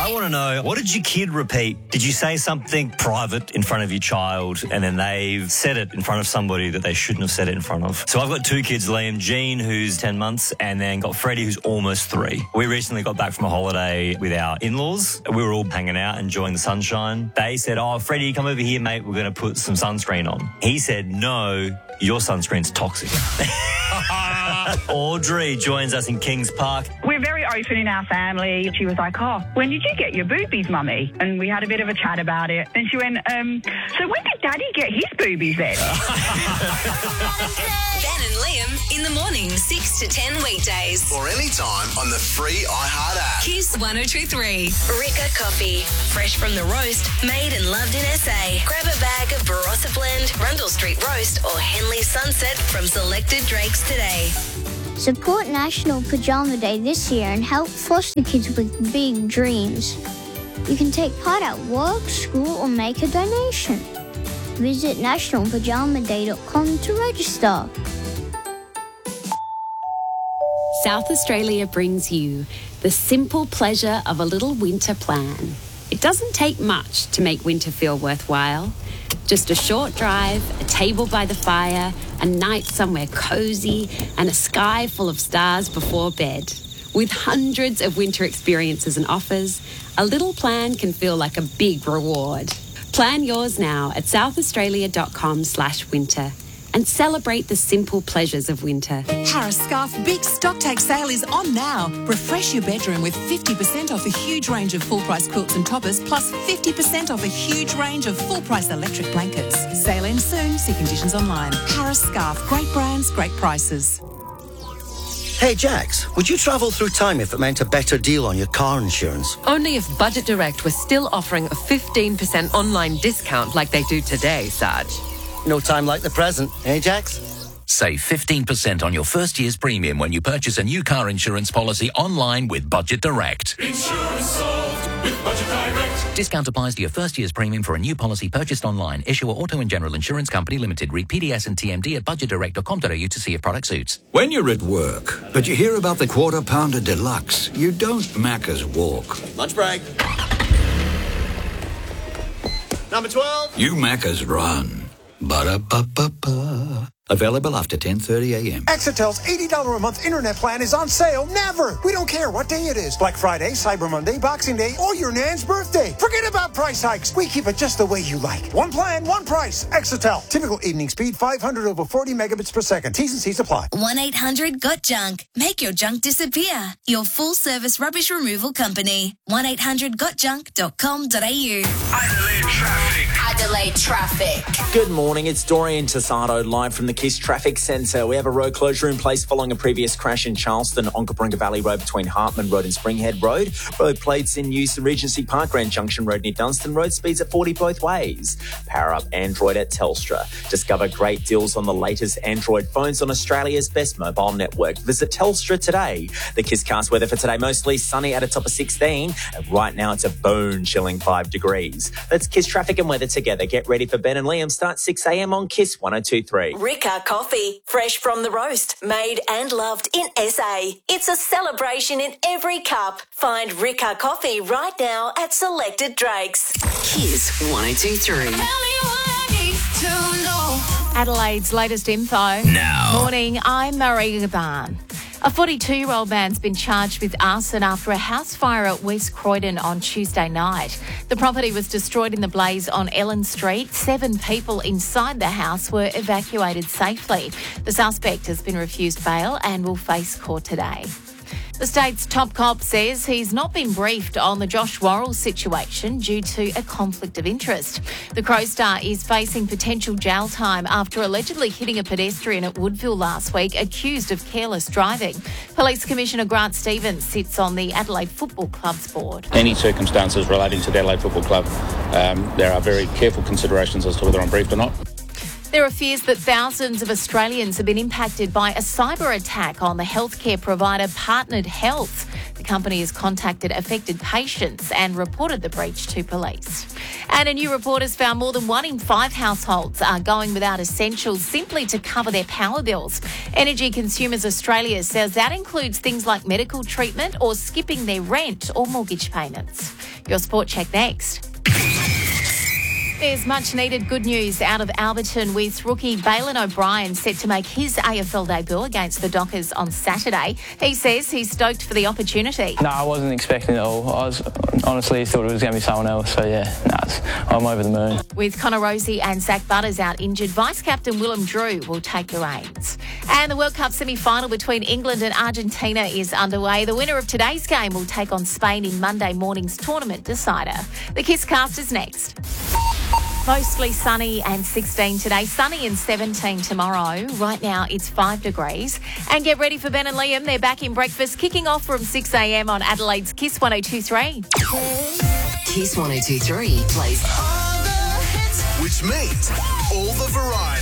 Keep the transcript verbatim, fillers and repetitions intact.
I want to know, what did your kid repeat? Did you say something private in front of your child and then they've said it in front of somebody that they shouldn't have said it in front of? So I've got two kids, Liam, Jean, who's ten months, and then got Freddie, who's almost three. We recently got back from a holiday with our in-laws. We were all hanging out, enjoying the sunshine. They said, oh, Freddie, come over here, mate. We're going to put some sunscreen on. He said, no, your sunscreen's toxic. Audrey joins us in Kings Park. We're very open in our family. She was like, oh, when did you get your boobies, Mummy? And we had a bit of a chat about it. And she went, um, so when did Daddy get his boobies then? Ben and Liam in the morning, six to ten weekdays. Or anytime on the free iHeart app. Kiss one oh two three. Rika Coffee. Fresh from the roast, made and loved in S A. Grab a bag of Barossa Blend, Rundle Street Roast or Henley Sunset from selected Drakes today. Support National Pajama Day this year and help foster kids with big dreams. You can take part at work, school, or make a donation. Visit national pajama day dot com to register. South Australia brings you the simple pleasure of a little winter plan. It doesn't take much to make winter feel worthwhile. Just a short drive, a table by the fire, a night somewhere cosy, and a sky full of stars before bed. With hundreds of winter experiences and offers, a little plan can feel like a big reward. Plan yours now at southaustralia.com slash winter and celebrate the simple pleasures of winter. Harris Scarf Big Stock Take Sale is on now. Refresh your bedroom with fifty percent off a huge range of full-price quilts and toppers, plus fifty percent off a huge range of full-price electric blankets. Sale ends soon. See conditions online. Harris Scarf. Great brands, great prices. Hey, Jax, would you travel through time if it meant a better deal on your car insurance? Only if Budget Direct was still offering a fifteen percent online discount like they do today, Sarge. No time like the present, eh, Jax? Save fifteen percent on your first year's premium when you purchase a new car insurance policy online with Budget Direct. Insurance solved with Budget Direct. Discount applies to your first year's premium for a new policy purchased online. Issuer Auto and General Insurance Company Limited. Read P D S and T M D at budget direct dot com dot a u to see if product suits. When you're at work, but you hear about the Quarter Pounder Deluxe, you don't Macca's walk. Lunch break. Number twelve. You Macca's run. Ba-da-ba-ba-ba. Available after ten thirty a.m. Exitel's eighty dollars a month internet plan is on sale never. We don't care what day it is. Black Friday, Cyber Monday, Boxing Day, or your Nan's birthday. Forget about price hikes. We keep it just the way you like. One plan, one price. Exitel. Typical evening speed, five hundred over forty megabits per second. T's and C's apply. one eight hundred got junk. Make your junk disappear. Your full-service rubbish removal company. one eight hundred got junk dot com dot a u. Adelaide traffic. Adelaide traffic. Good morning, it's Dorian Tassado live from the KISS Traffic Centre. We have a road closure in place following a previous crash in Charleston on Coringa Valley Road between Hartman Road and Springhead Road. Road plates in use in Regency Park, Grand Junction Road near Dunstan Road, speeds at forty both ways. Power up Android at Telstra. Discover great deals on the latest Android phones on Australia's best mobile network. Visit Telstra today. The KISScast weather for today, mostly sunny at a top of sixteen. And right now it's a bone-chilling five degrees. That's KISS Traffic and weather together. Get ready for Ben and Liam. Start six a.m. on KISS one oh two three. Rika Coffee, fresh from the roast, made and loved in S A. It's a celebration in every cup. Find Rika Coffee right now at selected Drakes. KISS one oh two three. Adelaide's latest info. Now. Morning, I'm Marie Gaban. A forty-two-year-old man's been charged with arson after a house fire at West Croydon on Tuesday night. The property was destroyed in the blaze on Ellen Street. Seven people inside the house were evacuated safely. The suspect has been refused bail and will face court today. The state's top cop says he's not been briefed on the Josh Worrell situation due to a conflict of interest. The Crow star is facing potential jail time after allegedly hitting a pedestrian at Woodville last week, accused of careless driving. Police Commissioner Grant Stevens sits on the Adelaide Football Club's board. Any circumstances relating to the Adelaide Football Club, um, there are very careful considerations as to whether I'm briefed or not. There are fears that thousands of Australians have been impacted by a cyber attack on the healthcare provider Partnered Health. The company has contacted affected patients and reported the breach to police. And a new report has found more than one in five households are going without essentials simply to cover their power bills. Energy Consumers Australia says that includes things like medical treatment or skipping their rent or mortgage payments. Your Sport Check next. There's much needed good news out of Alberton with rookie Bailyn O'Brien set to make his A F L debut against the Dockers on Saturday. He says he's stoked for the opportunity. No, I wasn't expecting it at all. I was honestly thought it was going to be someone else. So yeah, nah, I'm over the moon. With Connor Rosie and Zach Butters out injured, Vice-Captain Willem Drew will take the reins. And the World Cup semi-final between England and Argentina is underway. The winner of today's game will take on Spain in Monday morning's tournament decider. The Kiss Cast is next. Mostly sunny and sixteen today, sunny and seventeen tomorrow. Right now it's five degrees. And get ready for Ben and Liam. They're back in breakfast, kicking off from six a.m. on Adelaide's Kiss one oh two three. Kiss one oh two three plays Which means all the variety.